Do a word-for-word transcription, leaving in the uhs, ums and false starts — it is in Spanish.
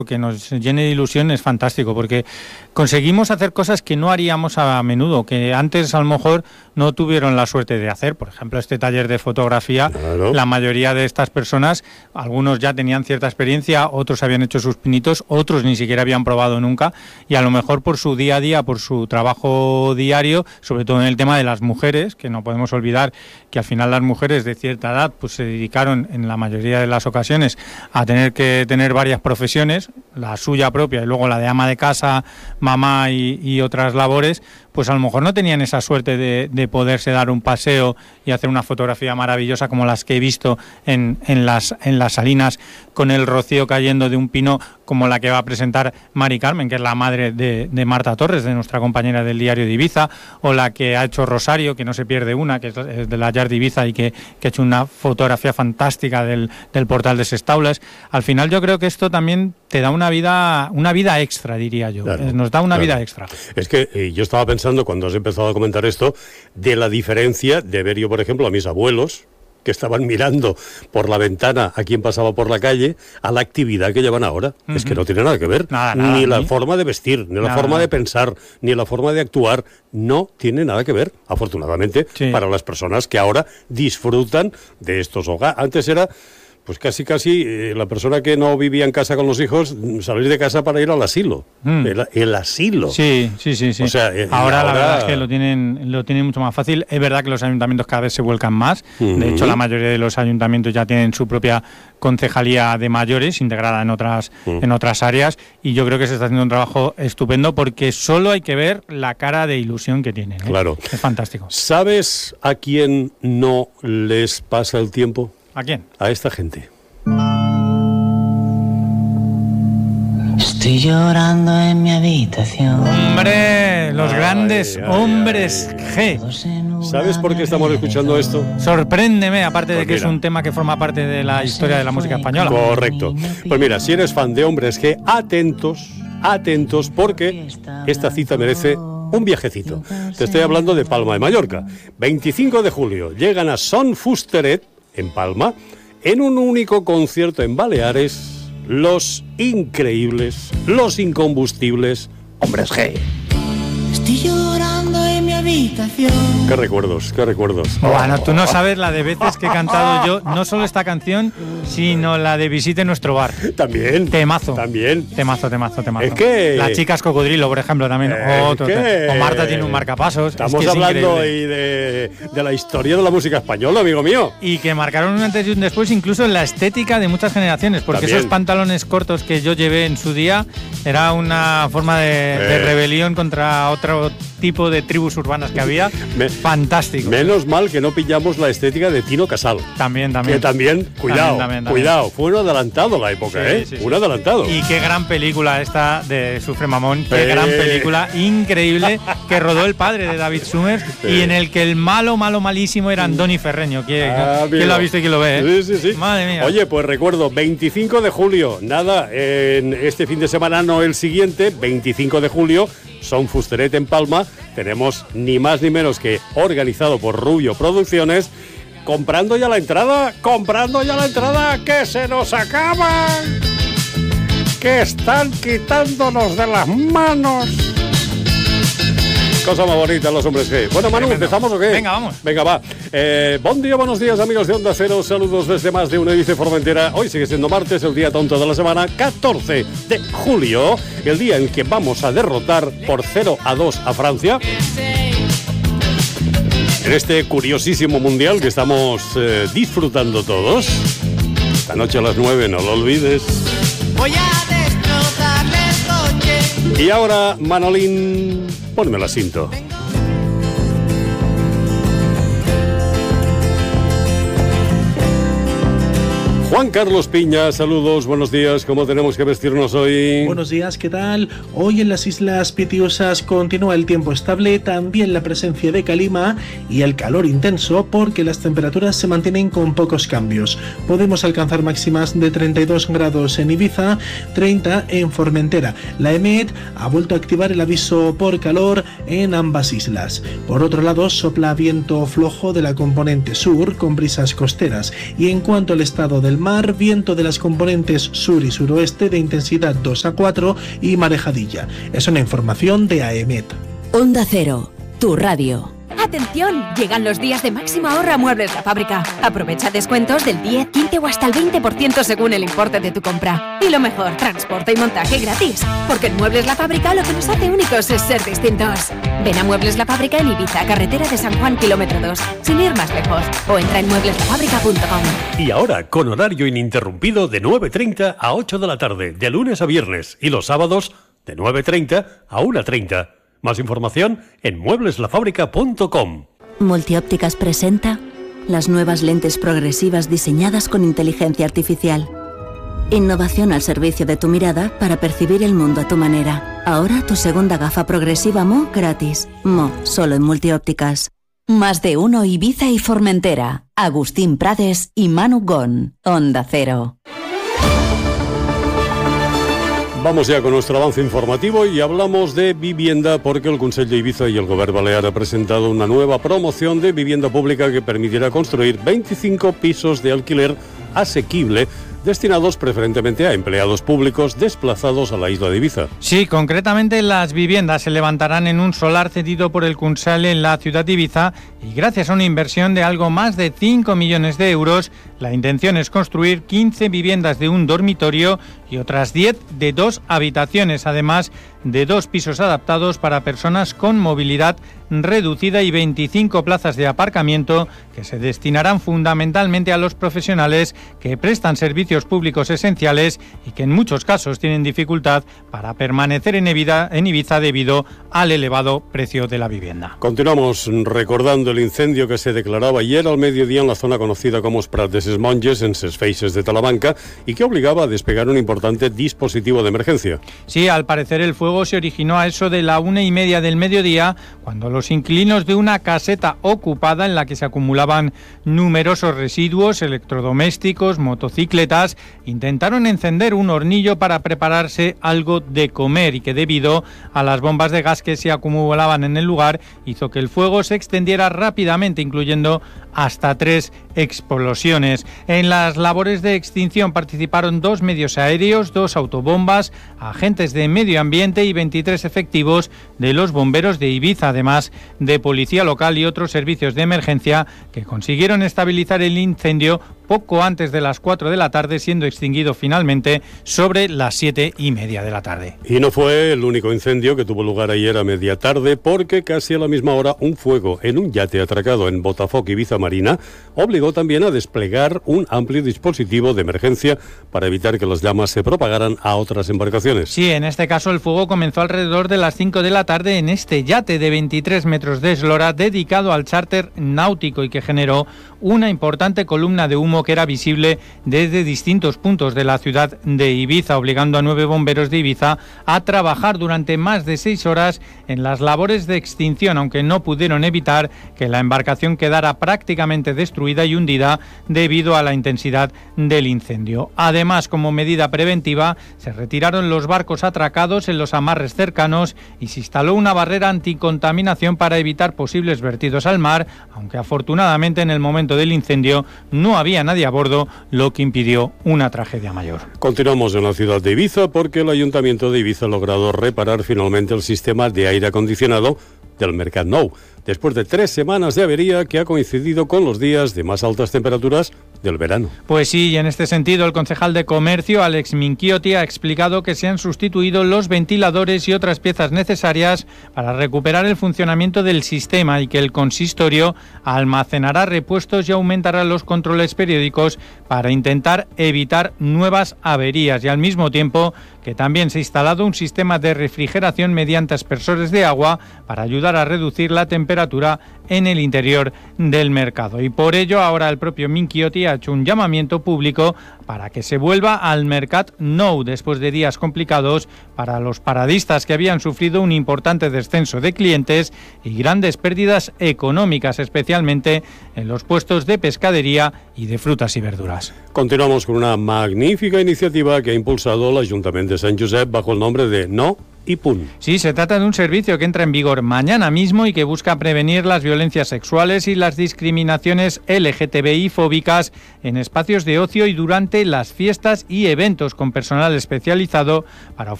que nos llene de ilusión es fantástico, porque conseguimos hacer cosas que no haríamos a menudo, que antes a lo mejor no tuvieron la suerte de hacer. Por ejemplo, este taller de fotografía, claro. La mayoría de estas personas, algunos ya tenían cierta experiencia, otros habían hecho sus pinitos, otros ni siquiera habían probado nunca, y a lo mejor por su día a día, por su trabajo diario, sobre todo en el tema de las mujeres, que no podemos olvidar que al final las mujeres de cierta edad pues se dedicaron en la mayoría de las ocasiones a tener que tener varias profesiones, la suya propia y luego la de ama de casa, mamá y, y otras labores, pues a lo mejor no tenían esa suerte de, de poderse dar un paseo y hacer una fotografía maravillosa como las que he visto en, en, las, en las salinas, con el rocío cayendo de un pino, como la que va a presentar Mari Carmen, que es la madre de, de Marta Torres, de nuestra compañera del Diario de Ibiza, o la que ha hecho Rosario, que no se pierde una, que es de la Yar de Ibiza y que, que ha hecho una fotografía fantástica del, del portal de Sestaules. Al final yo creo que esto también te da una vida, una vida extra, diría yo. Claro, Nos da una claro. vida extra. Es que eh, yo estaba pensando, cuando has empezado a comentar esto, de la diferencia de ver yo, por ejemplo, a mis abuelos, que estaban mirando por la ventana a quien pasaba por la calle, a la actividad que llevan ahora. Uh-huh. Es que no tiene nada que ver. Nada, nada, ni la ni... forma de vestir, ni nada, la forma de pensar, ni la forma de actuar. No tiene nada que ver, afortunadamente, sí. para las personas que ahora disfrutan de estos hogares. Antes era... Pues casi, casi, eh, la persona que no vivía en casa con los hijos, salir de casa para ir al asilo. Mm. El, el asilo. Sí, sí, sí. sí. O sea, eh, ahora, ahora la verdad es que lo tienen, lo tienen mucho más fácil. Es verdad que los ayuntamientos cada vez se vuelcan más. Mm-hmm. De hecho, la mayoría de los ayuntamientos ya tienen su propia concejalía de mayores, integrada en otras, mm. en otras áreas. Y yo creo que se está haciendo un trabajo estupendo, porque solo hay que ver la cara de ilusión que tienen, ¿eh? Claro. Es fantástico. ¿Sabes a quién no les pasa el tiempo? ¿A quién? A esta gente. Estoy llorando en mi habitación. ¡Hombre! Los ay, grandes ay, hombres ay, G. ¿Sabes por qué estamos escuchando esto? Sorpréndeme, aparte de que es un tema que forma parte de la historia de la música española. Correcto. Pues mira, si eres fan de Hombres G, atentos, atentos, porque esta cita merece un viajecito. Te estoy hablando de Palma de Mallorca. veinticinco de julio llegan a Son Fusteret, en Palma, en un único concierto en Baleares, los increíbles, los incombustibles Hombres G. Estoy llorando en mi habitación. Qué recuerdos, qué recuerdos. Bueno, tú no sabes la de veces que he cantado yo, no solo esta canción, sino la de Visite nuestro bar. También. Temazo. También. Temazo, temazo, temazo. Es que... Las chicas cocodrilo, por ejemplo, también. Es Otro, que... O Marta tiene un marcapasos. Estamos es que es hablando increíble. ahí de, de la historia de la música española, amigo mío. Y que marcaron un antes y un después, incluso en la estética de muchas generaciones, porque también. Esos pantalones cortos que yo llevé en su día era una forma de, eh. de rebelión contra otro tipo de tribus urbanas que había. Me, fantástico. Menos mal que no pillamos la estética de Tino Casal. También, también. Que también, cuidado, también, también, también. cuidado. Fue un adelantado la época, sí, ¿eh? Sí, sí. Un adelantado. Y qué gran película esta de Sufre Mamón. Qué eh. gran película, increíble, que rodó el padre de David Summers eh. y en el que el malo, malo, malísimo era Andoni Ferreño. ¿Quién, ah, ¿quién lo ha visto y quién lo ve? Eh? Sí, sí, sí. Madre mía. Oye, pues recuerdo, veinticinco de julio, nada, en este fin de semana, no el siguiente, veinticinco de julio, Son Fusteret en Palma. Tenemos ni más ni menos que organizado por Rubio Producciones. Comprando ya la entrada, comprando ya la entrada, que se nos acaban, que están quitándonos de las manos. Cosa más bonita, los Hombres G. Bueno, Manu, ¿empezamos o qué? Venga, vamos. Venga, va. Eh, buen día, buenos días, amigos de Onda Cero. Saludos desde más de una dice Formentera. Hoy sigue siendo martes, el día tonto de la semana, catorce de julio. El día en que vamos a derrotar por cero a dos a Francia. En este curiosísimo mundial que estamos eh, disfrutando todos. Esta noche a las nueve, no lo olvides. Voy a destrozarle el coche. Y ahora, Manolín, ponme la cinta. Juan Carlos Piña, saludos, buenos días. ¿Cómo tenemos que vestirnos hoy? Buenos días, ¿qué tal? Hoy en las Islas Pitiusas continúa el tiempo estable, también la presencia de calima y el calor intenso, porque las temperaturas se mantienen con pocos cambios. Podemos alcanzar máximas de treinta y dos grados en Ibiza, treinta en Formentera. La EMET ha vuelto a activar el aviso por calor en ambas islas. Por otro lado, sopla viento flojo de la componente sur con brisas costeras. Y en cuanto al estado del mar, viento de las componentes sur y suroeste de intensidad dos a cuatro y marejadilla. Es una información de A E M E T. Onda Cero, tu radio. ¡Atención! Llegan los días de máxima ahorro a Muebles La Fábrica. Aprovecha descuentos del diez, quince o hasta el veinte por ciento según el importe de tu compra. Y lo mejor, transporte y montaje gratis. Porque en Muebles La Fábrica lo que nos hace únicos es ser distintos. Ven a Muebles La Fábrica en Ibiza, carretera de San Juan, kilómetro dos, sin ir más lejos. O entra en muebles la fábrica punto com. Y ahora, con horario ininterrumpido de nueve treinta a ocho de la tarde, de lunes a viernes, y los sábados de nueve treinta a una treinta. Más información en muebles la fábrica punto com. Multiópticas presenta las nuevas lentes progresivas diseñadas con inteligencia artificial. Innovación al servicio de tu mirada para percibir el mundo a tu manera. Ahora tu segunda gafa progresiva M O gratis. M O, solo en Multiópticas. Más de uno Ibiza y Formentera. Agustín Prades y Manu Gon. Onda Cero. Vamos ya con nuestro avance informativo y hablamos de vivienda porque el Consell de Ibiza y el Govern Balear ha presentado una nueva promoción de vivienda pública que permitirá construir veinticinco pisos de alquiler asequible destinados preferentemente a empleados públicos desplazados a la isla de Ibiza. Sí, concretamente las viviendas se levantarán en un solar cedido por el Consell en la ciudad de Ibiza y gracias a una inversión de algo más de cinco millones de euros, la intención es construir quince viviendas de un dormitorio y otras diez de dos habitaciones, además de dos pisos adaptados para personas con movilidad reducida y veinticinco plazas de aparcamiento que se destinarán fundamentalmente a los profesionales que prestan servicios públicos esenciales y que en muchos casos tienen dificultad para permanecer en Ibiza, en Ibiza debido al elevado precio de la vivienda. Continuamos recordando el incendio que se declaraba ayer al mediodía en la zona conocida como Prat de ses Monges, en Ses Feixes de Talamanca, y que obligaba a despegar un importante dispositivo de emergencia. Sí, al parecer el fuego se originó a eso de la una y media del mediodía, cuando los inquilinos de una caseta ocupada en la que se acumulaban numerosos residuos electrodomésticos, motocicletas, intentaron encender un hornillo para prepararse algo de comer y que debido a las bombas de gas que se acumulaban en el lugar hizo que el fuego se extendiera rápidamente, incluyendo hasta tres explosiones. En las labores de extinción participaron dos medios aéreos, dos autobombas, agentes de medio ambiente y veintitrés efectivos de los bomberos de Ibiza, además de policía local y otros servicios de emergencia que consiguieron estabilizar el incendio poco antes de las cuatro de la tarde, siendo extinguido finalmente sobre las siete y media de la tarde. Y no fue el único incendio que tuvo lugar ayer a media tarde, porque casi a la misma hora un fuego en un yate atracado en Botafoc, Ibiza Marina, obligó también a desplegar un amplio dispositivo de emergencia para evitar que las llamas se propagaran a otras embarcaciones. Sí, en este caso el fuego comenzó alrededor de las cinco de la tarde en este yate de veintitrés metros de eslora dedicado al charter náutico y que generó una importante columna de humo que era visible desde distintos puntos de la ciudad de Ibiza, obligando a nueve bomberos de Ibiza a trabajar durante más de seis horas en las labores de extinción, aunque no pudieron evitar que la embarcación quedara prácticamente destruida y hundida debido a la intensidad del incendio. Además, como medida preventiva, se retiraron los barcos atracados en los amarres cercanos y se instaló una barrera anticontaminación para evitar posibles vertidos al mar, aunque afortunadamente en el momento del incendio no había nadie a bordo, lo que impidió una tragedia mayor. Continuamos en la ciudad de Ibiza porque el Ayuntamiento de Ibiza ha logrado reparar finalmente el sistema de aire acondicionado del Mercat Nou, después de tres semanas de avería que ha coincidido con los días de más altas temperaturas del verano. Pues sí, y en este sentido el concejal de Comercio, Alex Minchiotti, ha explicado que se han sustituido los ventiladores y otras piezas necesarias para recuperar el funcionamiento del sistema y que el consistorio almacenará repuestos y aumentará los controles periódicos para intentar evitar nuevas averías y al mismo tiempo que también se ha instalado un sistema de refrigeración mediante aspersores de agua para ayudar a reducir la temperatura en el interior del mercado. Y por ello ahora el propio Minchiotti ha hecho un llamamiento público para que se vuelva al Mercat Nou después de días complicados para los paradistas que habían sufrido un importante descenso de clientes y grandes pérdidas económicas, especialmente en los puestos de pescadería y de frutas y verduras. Continuamos con una magnífica iniciativa que ha impulsado el Ayuntamiento de Sant Josep bajo el nombre de No y pun. Sí, se trata de un servicio que entra en vigor mañana mismo y que busca prevenir las violencias sexuales y las discriminaciones L G T B I fóbicas en espacios de ocio y durante las fiestas y eventos, con personal especializado para ofrecer